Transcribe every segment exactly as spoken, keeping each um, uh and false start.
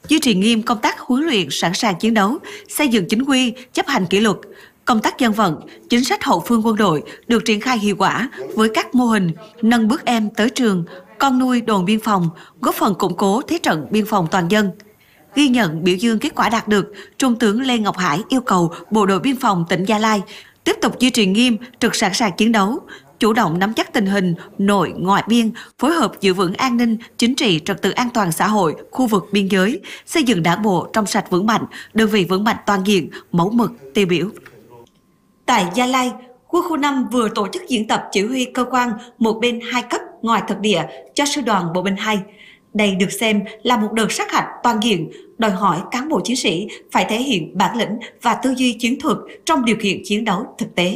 duy trì nghiêm công tác huấn luyện sẵn sàng chiến đấu, xây dựng chính quy, chấp hành kỷ luật. Công tác dân vận, chính sách hậu phương quân đội được triển khai hiệu quả với các mô hình nâng bước em tới trường, con nuôi đồn biên phòng, góp phần củng cố thế trận biên phòng toàn dân. Ghi nhận biểu dương kết quả đạt được, Trung tướng Lê Ngọc Hải yêu cầu Bộ đội Biên phòng tỉnh Gia Lai tiếp tục duy trì nghiêm, trực sẵn sàng chiến đấu, chủ động nắm chắc tình hình nội ngoại biên, phối hợp giữ vững an ninh, chính trị, trật tự an toàn xã hội, khu vực biên giới, xây dựng đảng bộ trong sạch vững mạnh, đơn vị vững mạnh toàn diện, mẫu mực, tiêu biểu. Tại Gia Lai, Quân khu năm vừa tổ chức diễn tập chỉ huy cơ quan một bên hai cấp ngoài thực địa cho sư đoàn bộ binh hai. Đây được xem là một đợt sát hạch toàn diện, đòi hỏi cán bộ chiến sĩ phải thể hiện bản lĩnh và tư duy chiến thuật trong điều kiện chiến đấu thực tế.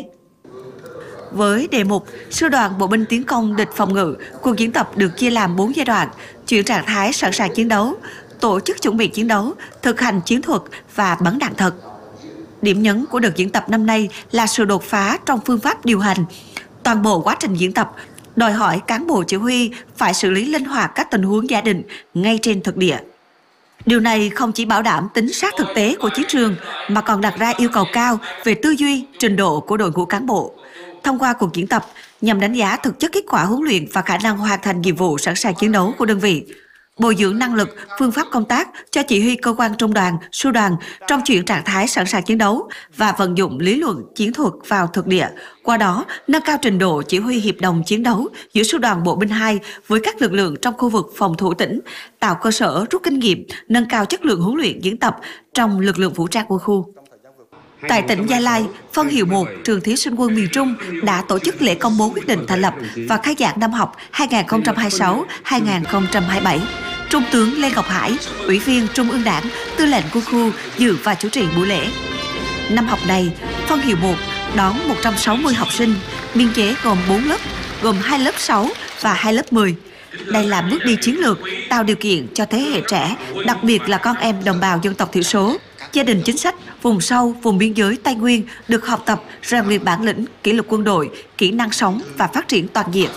Với đề mục Sư đoàn Bộ binh tiến công địch phòng ngự, cuộc diễn tập được chia làm bốn giai đoạn, chuyển trạng thái sẵn sàng chiến đấu, tổ chức chuẩn bị chiến đấu, thực hành chiến thuật và bắn đạn thật. Điểm nhấn của đợt diễn tập năm nay là sự đột phá trong phương pháp điều hành. Toàn bộ quá trình diễn tập đòi hỏi cán bộ chỉ huy phải xử lý linh hoạt các tình huống giả định ngay trên thực địa. Điều này không chỉ bảo đảm tính sát thực tế của chiến trường mà còn đặt ra yêu cầu cao về tư duy, trình độ của đội ngũ cán bộ. Thông qua cuộc diễn tập nhằm đánh giá thực chất kết quả huấn luyện và khả năng hoàn thành nhiệm vụ sẵn sàng chiến đấu của đơn vị, bồi dưỡng năng lực, phương pháp công tác cho chỉ huy cơ quan trung đoàn, sư đoàn trong chuyển trạng thái sẵn sàng chiến đấu và vận dụng lý luận chiến thuật vào thực địa. Qua đó, nâng cao trình độ chỉ huy hiệp đồng chiến đấu giữa sư đoàn bộ binh hai với các lực lượng trong khu vực phòng thủ tỉnh, tạo cơ sở rút kinh nghiệm, nâng cao chất lượng huấn luyện diễn tập trong lực lượng vũ trang quân khu. Tại tỉnh Gia Lai, phân hiệu một trường Thí sinh quân miền Trung đã tổ chức lễ công bố quyết định thành lập và khai giảng năm học hai nghìn không trăm hai mươi sáu hai nghìn không trăm hai mươi bảy. Trung tướng Lê Ngọc Hải, Ủy viên Trung ương Đảng, Tư lệnh Quân khu dự và chủ trì buổi lễ. Năm học này, phân hiệu một đón một trăm sáu mươi học sinh, biên chế gồm bốn lớp, gồm hai lớp sáu và hai lớp mười. Đây là bước đi chiến lược tạo điều kiện cho thế hệ trẻ, đặc biệt là con em đồng bào dân tộc thiểu số, gia đình chính sách, vùng sâu, vùng biên giới Tây Nguyên được học tập, rèn luyện bản lĩnh, kỷ luật quân đội, kỹ năng sống và phát triển toàn diện.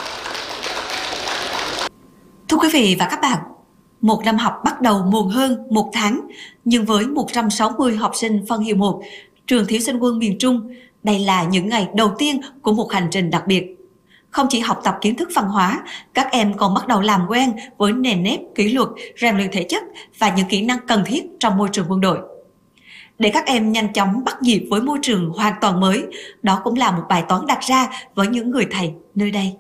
Thưa quý vị và các bạn, một năm học bắt đầu muộn hơn một tháng, nhưng với một trăm sáu mươi học sinh phân hiệu một, trường Thí sinh quân miền Trung, đây là những ngày đầu tiên của một hành trình đặc biệt. Không chỉ học tập kiến thức văn hóa, các em còn bắt đầu làm quen với nền nếp, kỷ luật, rèn luyện thể chất và những kỹ năng cần thiết trong môi trường quân đội. Để các em nhanh chóng bắt nhịp với môi trường hoàn toàn mới, đó cũng là một bài toán đặt ra với những người thầy nơi đây.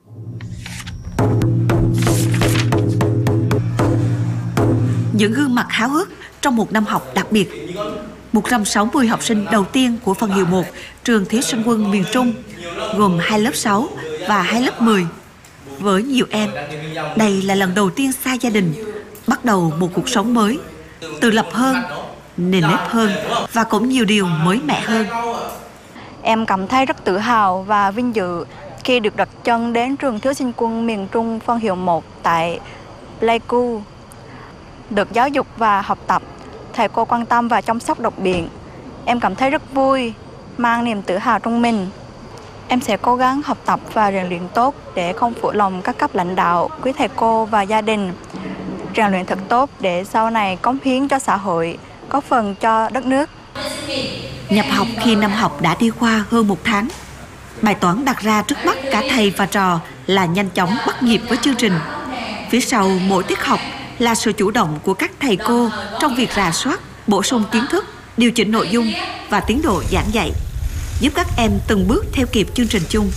Những gương mặt háo hức trong một năm học đặc biệt. một trăm sáu mươi học sinh đầu tiên của phân hiệu một, trường Thí sinh quân miền Trung, gồm hai lớp sáu và hai lớp mười. Với nhiều em, đây là lần đầu tiên xa gia đình, bắt đầu một cuộc sống mới, tự lập hơn, nền nếp hơn và cũng nhiều điều mới mẻ hơn. Em cảm thấy rất tự hào và vinh dự khi được đặt chân đến trường Thí sinh quân miền Trung phân hiệu một tại Pleiku. Được giáo dục và học tập, thầy cô quan tâm và chăm sóc đặc biệt. Em cảm thấy rất vui, mang niềm tự hào trong mình. Em sẽ cố gắng học tập và rèn luyện tốt để không phụ lòng các cấp lãnh đạo, quý thầy cô và gia đình. Rèn luyện thật tốt để sau này cống hiến cho xã hội, có phần cho đất nước. Nhập học khi năm học đã đi qua hơn một tháng. Bài toán đặt ra trước mắt cả thầy và trò là nhanh chóng bắt nhịp với chương trình. Phía sau mỗi tiết học là sự chủ động của các thầy cô trong việc rà soát, bổ sung kiến thức, điều chỉnh nội dung và tiến độ giảng dạy, giúp các em từng bước theo kịp chương trình chung.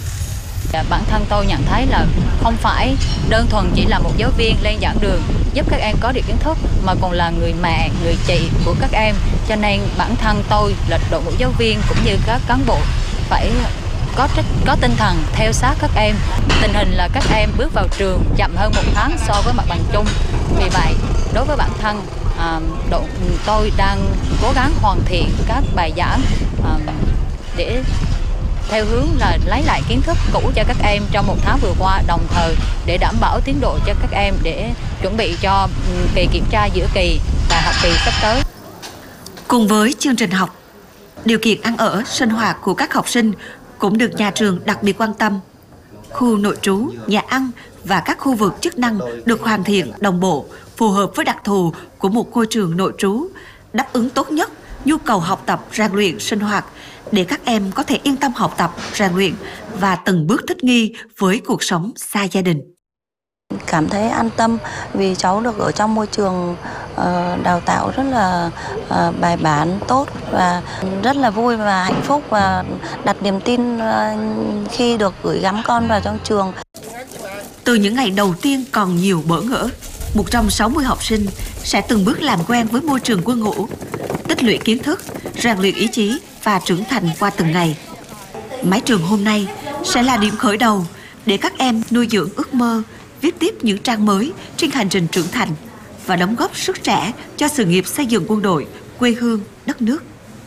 Bản thân tôi nhận thấy là không phải đơn thuần chỉ là một giáo viên lên giảng đường giúp các em có được kiến thức, mà còn là người mẹ, người chị của các em. Cho nên bản thân tôi là đội ngũ giáo viên cũng như các cán bộ phải có trách, có tinh thần theo sát các em. Tình hình là các em bước vào trường chậm hơn một tháng so với mặt bằng chung. Vì vậy, đối với bản thân, à, đội, tôi đang cố gắng hoàn thiện các bài giảng à, để theo hướng là lấy lại kiến thức cũ cho các em trong một tháng vừa qua, đồng thời để đảm bảo tiến độ cho các em để chuẩn bị cho kỳ kiểm tra giữa kỳ và học kỳ sắp tới. Cùng với chương trình học, điều kiện ăn ở, sinh hoạt của các học sinh cũng được nhà trường đặc biệt quan tâm. Khu nội trú, nhà ăn và các khu vực chức năng được hoàn thiện đồng bộ, phù hợp với đặc thù của một ngôi trường nội trú, đáp ứng tốt nhất nhu cầu học tập, rèn luyện, sinh hoạt để các em có thể yên tâm học tập, rèn luyện và từng bước thích nghi với cuộc sống xa gia đình. Cảm thấy an tâm vì cháu được ở trong môi trường uh, đào tạo rất là uh, bài bản, tốt và rất là vui và hạnh phúc và đặt niềm tin uh, khi được gửi gắm con vào trong trường. Từ những ngày đầu tiên còn nhiều bỡ ngỡ, một trăm sáu mươi học sinh sẽ từng bước làm quen với môi trường quân ngũ, tích lũy kiến thức, rèn luyện ý chí và trưởng thành qua từng ngày. Mái trường hôm nay sẽ là điểm khởi đầu để các em nuôi dưỡng ước mơ, viết tiếp những trang mới trên hành trình trưởng thành và đóng góp sức trẻ cho sự nghiệp xây dựng quân đội, quê hương, đất nước.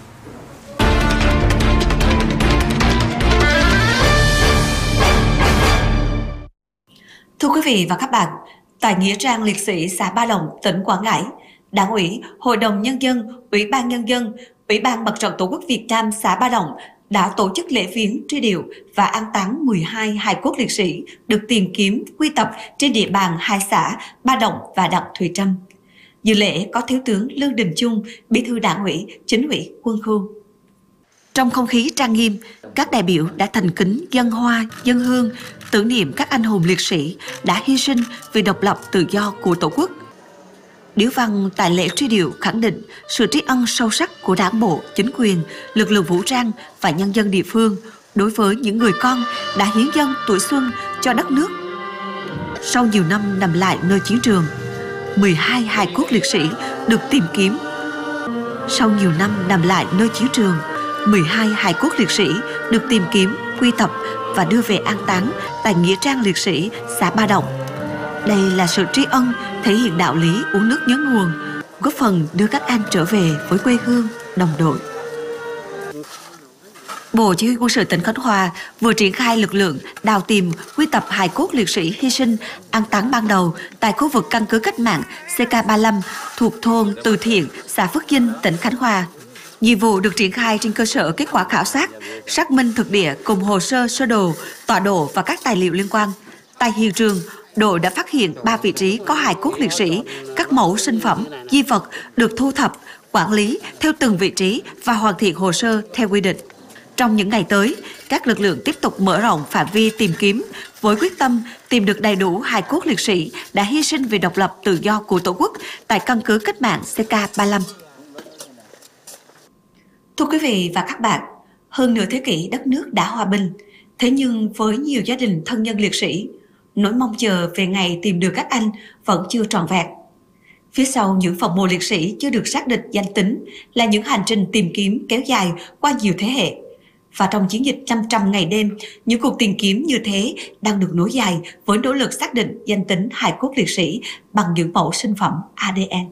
Thưa quý vị và các bạn, tại Nghĩa trang liệt sĩ xã Ba Động, tỉnh Quảng Ngãi, Đảng ủy, Hội đồng Nhân dân, Ủy ban Nhân dân, Ủy ban Mặt trận Tổ quốc Việt Nam xã Ba Động đã tổ chức lễ viếng, truy điệu và an táng mười hai hài cốt liệt sĩ được tìm kiếm, quy tập trên địa bàn hai xã Ba Động và Đặng Thùy Trâm. Dự lễ có Thiếu tướng Lương Đình Chung, Bí thư Đảng ủy, Chính ủy Quân khu. Trong không khí trang nghiêm, các đại biểu đã thành kính dâng hoa, dâng hương, tưởng niệm các anh hùng liệt sĩ đã hy sinh vì độc lập tự do của Tổ quốc. Điếu văn tại lễ truy điệu khẳng định sự tri ân sâu sắc của Đảng bộ, chính quyền, lực lượng vũ trang và nhân dân địa phương đối với những người con đã hiến dâng tuổi xuân cho đất nước. Sau nhiều năm nằm lại nơi chiến trường, mười hai hài cốt liệt sĩ được tìm kiếm. Sau nhiều năm nằm lại nơi chiến trường, mười hai hài cốt liệt sĩ được tìm kiếm, quy tập và đưa về an táng tại Nghĩa trang liệt sĩ xã Ba Động. Đây là sự tri ân thể hiện đạo lý uống nước nhớ nguồn, góp phần đưa các anh trở về với quê hương, đồng đội. Bộ Chỉ huy Quân sự tỉnh Khánh Hòa vừa triển khai lực lượng đào tìm, quy tập hài cốt liệt sĩ hy sinh an táng ban đầu tại khu vực căn cứ cách mạng C K ba mươi lăm thuộc thôn Từ Thiện, xã Phước Dinh, tỉnh Khánh Hòa. Nhiệm vụ được triển khai trên cơ sở kết quả khảo sát, xác minh thực địa cùng hồ sơ sơ đồ, tọa độ và các tài liệu liên quan. Tại hiện trường, đội đã phát hiện ba vị trí có hài cốt liệt sĩ, các mẫu sinh phẩm, di vật được thu thập, quản lý theo từng vị trí và hoàn thiện hồ sơ theo quy định. Trong những ngày tới, các lực lượng tiếp tục mở rộng phạm vi tìm kiếm với quyết tâm tìm được đầy đủ hài cốt liệt sĩ đã hy sinh vì độc lập tự do của Tổ quốc tại căn cứ cách mạng C K ba mươi lăm. Thưa quý vị và các bạn, hơn nửa thế kỷ đất nước đã hòa bình, thế nhưng với nhiều gia đình thân nhân liệt sĩ, nỗi mong chờ về ngày tìm được các anh vẫn chưa trọn vẹn. Phía sau những phần mộ liệt sĩ chưa được xác định danh tính là những hành trình tìm kiếm kéo dài qua nhiều thế hệ. Và trong chiến dịch năm trăm ngày đêm, những cuộc tìm kiếm như thế đang được nối dài với nỗ lực xác định danh tính hài cốt liệt sĩ bằng những mẫu sinh phẩm A D N.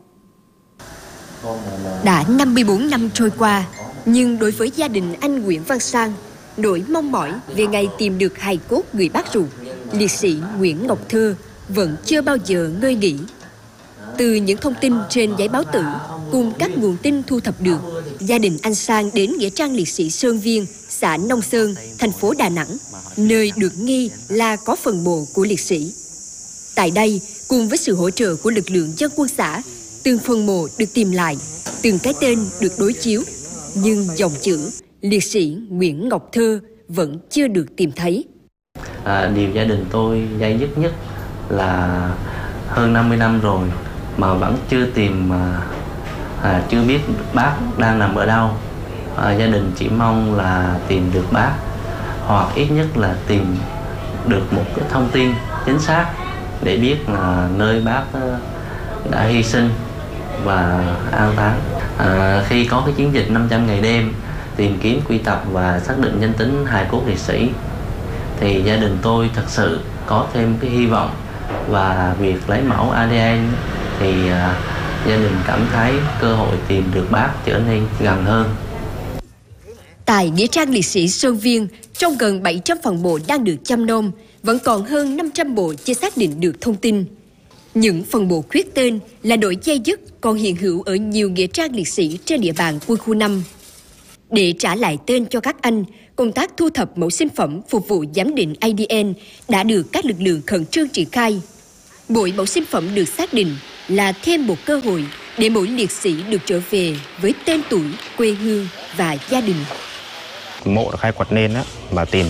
Đã năm mươi bốn năm trôi qua, nhưng đối với gia đình anh Nguyễn Văn Sang, nỗi mong mỏi về ngày tìm được hài cốt người bác ruột, liệt sĩ Nguyễn Ngọc Thơ vẫn chưa bao giờ ngơi nghỉ. Từ những thông tin trên giấy báo tử cùng các nguồn tin thu thập được, gia đình anh Sang đến Nghĩa trang liệt sĩ Sơn Viên, xã Nông Sơn, thành phố Đà Nẵng, nơi được nghi là có phần mộ của liệt sĩ. Tại đây, cùng với sự hỗ trợ của lực lượng dân quân xã, từng phần mộ được tìm lại, từng cái tên được đối chiếu, nhưng dòng chữ liệt sĩ Nguyễn Ngọc Thơ vẫn chưa được tìm thấy. À, điều gia đình tôi dây dứt nhất là hơn năm mươi năm rồi mà vẫn chưa tìm, mà à, chưa biết bác đang nằm ở đâu. À, gia đình chỉ mong là tìm được bác, hoặc ít nhất là tìm được một cái thông tin chính xác để biết là nơi bác đã hy sinh và an táng. À, khi có cái chiến dịch năm trăm ngày đêm tìm kiếm, quy tập và xác định danh tính hài cốt liệt sĩ thì gia đình tôi thật sự có thêm cái hy vọng, và việc lấy mẫu A D N thì à, gia đình cảm thấy cơ hội tìm được bác trở nên gần hơn. Tại Nghĩa trang liệt sĩ Sơn Viên, trong gần bảy trăm phần mộ đang được chăm nom, vẫn còn hơn năm trăm mộ chưa xác định được thông tin. Những phần mộ khuyết tên là nỗi dây dứt còn hiện hữu ở nhiều nghĩa trang liệt sĩ trên địa bàn quân khu năm. Để trả lại tên cho các anh, công tác thu thập mẫu sinh phẩm phục vụ giám định A D N đã được các lực lượng khẩn trương triển khai. Mỗi mẫu sinh phẩm được xác định là thêm một cơ hội để mỗi liệt sĩ được trở về với tên tuổi, quê hương và gia đình. Mộ được khai quật nên á, và tìm